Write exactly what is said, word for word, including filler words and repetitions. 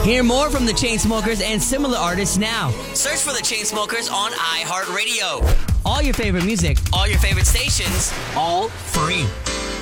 Hear more from the Chainsmokers and similar artists now. Search for the Chainsmokers on iHeartRadio. All your favorite music, all your favorite stations, all free.